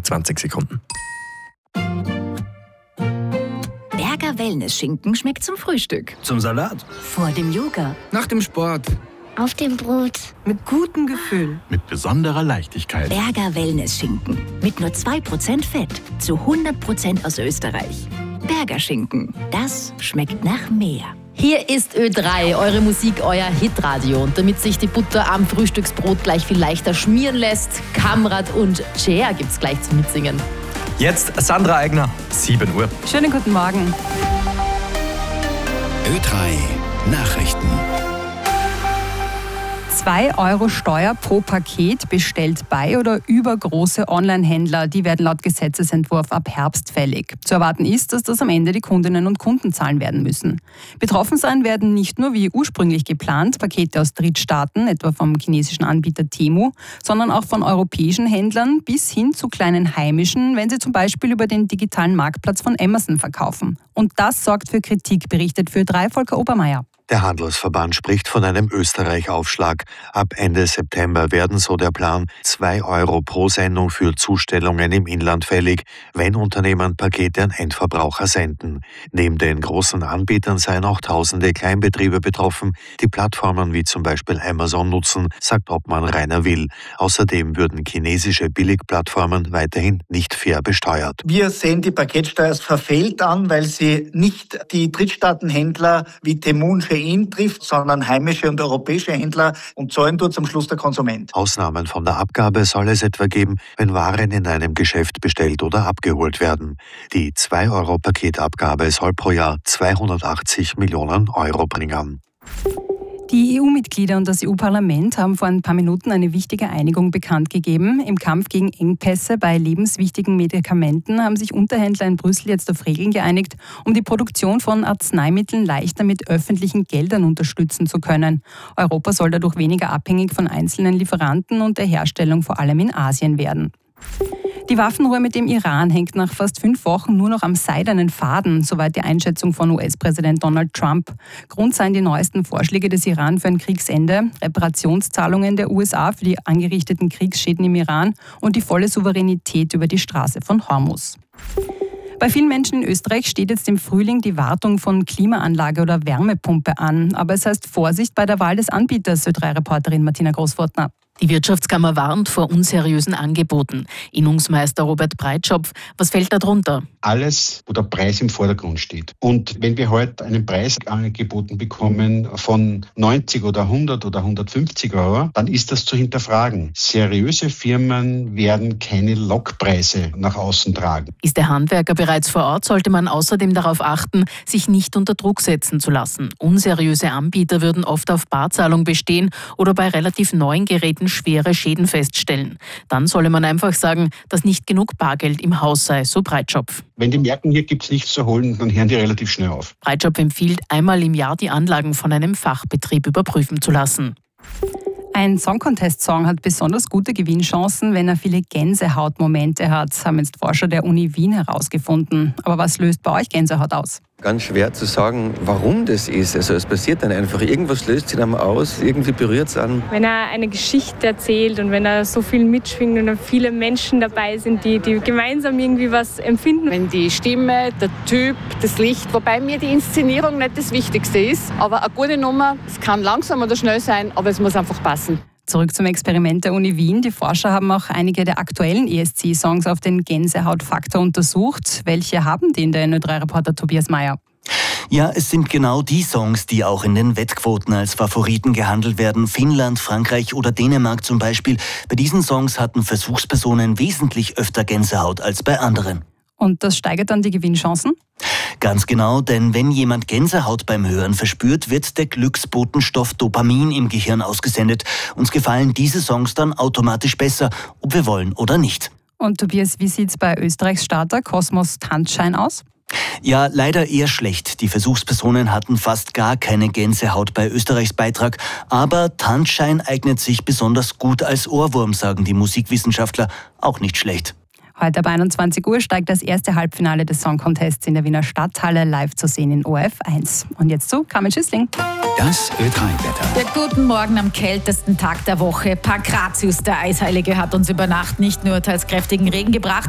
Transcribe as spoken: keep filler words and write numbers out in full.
in zwanzig Sekunden. Berger Wellness-Schinken schmeckt zum Frühstück. Zum Salat. Vor dem Yoga. Nach dem Sport. Auf dem Brot. Mit gutem Gefühl. Mit besonderer Leichtigkeit. Berger Wellness-Schinken. Mit nur zwei Prozent Fett. Zu hundert Prozent aus Österreich. Berger Schinken. Das schmeckt nach mehr. Hier ist Ö drei, eure Musik, euer Hitradio. Und damit sich die Butter am Frühstücksbrot gleich viel leichter schmieren lässt, Kamrat und Cher gibt's gleich zum Mitsingen. Jetzt Sandra Eigner, sieben Uhr. Schönen guten Morgen. Ö drei Nachrichten. zwei Euro Steuer pro Paket bestellt bei oder über große Online-Händler. Die werden laut Gesetzesentwurf ab Herbst fällig. Zu erwarten ist, dass das am Ende die Kundinnen und Kunden zahlen werden müssen. Betroffen sein werden nicht nur wie ursprünglich geplant Pakete aus Drittstaaten, etwa vom chinesischen Anbieter Temu, sondern auch von europäischen Händlern bis hin zu kleinen heimischen, wenn sie zum Beispiel über den digitalen Marktplatz von Amazon verkaufen. Und das sorgt für Kritik, berichtet für Ö drei Volker Obermeier. Der Handelsverband spricht von einem Österreich-Aufschlag. Ab Ende September werden, so der Plan, zwei Euro pro Sendung für Zustellungen im Inland fällig, wenn Unternehmen Pakete an Endverbraucher senden. Neben den großen Anbietern seien auch tausende Kleinbetriebe betroffen, die Plattformen wie zum Beispiel Amazon nutzen, sagt Obmann Rainer Will. Außerdem würden chinesische Billigplattformen weiterhin nicht fair besteuert. Wir sehen die Paketsteuer als verfehlt an, weil sie nicht die Drittstaatenhändler wie Temu und Shein trifft, sondern heimische und europäische Händler, und zahlen tut am Schluss der Konsument. Ausnahmen von der Abgabe soll es etwa geben, wenn Waren in einem Geschäft bestellt oder abgeholt werden. Die zwei Euro Paketabgabe soll pro Jahr zweihundertachtzig Millionen Euro bringen. Die E U-Mitglieder und das E U-Parlament haben vor ein paar Minuten eine wichtige Einigung bekannt gegeben. Im Kampf gegen Engpässe bei lebenswichtigen Medikamenten haben sich Unterhändler in Brüssel jetzt auf Regeln geeinigt, um die Produktion von Arzneimitteln leichter mit öffentlichen Geldern unterstützen zu können. Europa soll dadurch weniger abhängig von einzelnen Lieferanten und der Herstellung vor allem in Asien werden. Die Waffenruhe mit dem Iran hängt nach fast fünf Wochen nur noch am seidenen Faden, soweit die Einschätzung von U S-Präsident Donald Trump. Grund seien die neuesten Vorschläge des Iran für ein Kriegsende, Reparationszahlungen der U S A für die angerichteten Kriegsschäden im Iran und die volle Souveränität über die Straße von Hormuz. Bei vielen Menschen in Österreich steht jetzt im Frühling die Wartung von Klimaanlage oder Wärmepumpe an. Aber es heißt Vorsicht bei der Wahl des Anbieters, Ö drei Reporterin Martina Großfurtner. Die Wirtschaftskammer warnt vor unseriösen Angeboten. Innungsmeister Robert Breitschopf, was fällt da drunter? Alles, wo der Preis im Vordergrund steht. Und wenn wir heute einen Preis angeboten bekommen von neunzig oder hundert oder hundertfünfzig Euro, dann ist das zu hinterfragen. Seriöse Firmen werden keine Lockpreise nach außen tragen. Ist der Handwerker bereits vor Ort, sollte man außerdem darauf achten, sich nicht unter Druck setzen zu lassen. Unseriöse Anbieter würden oft auf Barzahlung bestehen oder bei relativ neuen Geräten schwere Schäden feststellen. Dann solle man einfach sagen, dass nicht genug Bargeld im Haus sei, so Breitschopf. Wenn die merken, hier gibt es nichts zu holen, dann hören die relativ schnell auf. Breitschopf empfiehlt, einmal im Jahr die Anlagen von einem Fachbetrieb überprüfen zu lassen. Ein Song-Contest-Song hat besonders gute Gewinnchancen, wenn er viele Gänsehautmomente hat, haben jetzt Forscher der Uni Wien herausgefunden. Aber was löst bei euch Gänsehaut aus? Ganz schwer zu sagen, warum das ist. Also es passiert dann einfach, irgendwas löst sich dann aus, irgendwie berührt es an. Wenn er eine Geschichte erzählt und wenn er so viel mitschwingt und dann viele Menschen dabei sind, die, die gemeinsam irgendwie was empfinden. Wenn die Stimme, der Typ, das Licht, wobei mir die Inszenierung nicht das Wichtigste ist, aber eine gute Nummer, es kann langsam oder schnell sein, aber es muss einfach passen. Zurück zum Experiment der Uni Wien. Die Forscher haben auch einige der aktuellen E S C-Songs auf den Gänsehautfaktor untersucht. Welche haben die in der Ö drei Reporter Tobias Mayer? Ja, es sind genau die Songs, die auch in den Wettquoten als Favoriten gehandelt werden. Finnland, Frankreich oder Dänemark zum Beispiel. Bei diesen Songs hatten Versuchspersonen wesentlich öfter Gänsehaut als bei anderen. Und das steigert dann die Gewinnchancen? Ganz genau, denn wenn jemand Gänsehaut beim Hören verspürt, wird der Glücksbotenstoff Dopamin im Gehirn ausgesendet. Uns gefallen diese Songs dann automatisch besser, ob wir wollen oder nicht. Und Tobias, wie sieht's bei Österreichs Starter Kosmos Tanzschein aus? Ja, leider eher schlecht. Die Versuchspersonen hatten fast gar keine Gänsehaut bei Österreichs Beitrag. Aber Tanzschein eignet sich besonders gut als Ohrwurm, sagen die Musikwissenschaftler. Auch nicht schlecht. Heute ab einundzwanzig Uhr steigt das erste Halbfinale des Song Contests in der Wiener Stadthalle live zu sehen in O R F eins. Und jetzt zu Carmen Schüssling. Das Ö drei Wetter. Ja, guten Morgen am kältesten Tag der Woche. Pankratius, der Eisheilige, hat uns über Nacht nicht nur teils kräftigen Regen gebracht,